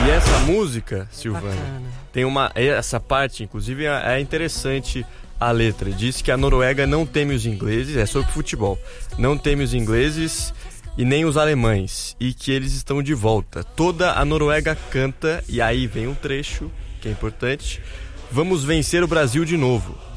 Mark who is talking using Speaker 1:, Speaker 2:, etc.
Speaker 1: E essa música, Silvana,
Speaker 2: Bacana.
Speaker 1: essa parte, inclusive, é interessante a letra. Diz que a Noruega não teme os ingleses, é sobre futebol, não teme os ingleses e nem os alemães, e que eles estão de volta. Toda a Noruega canta, e aí vem um trecho que é importante: vamos vencer o Brasil de novo.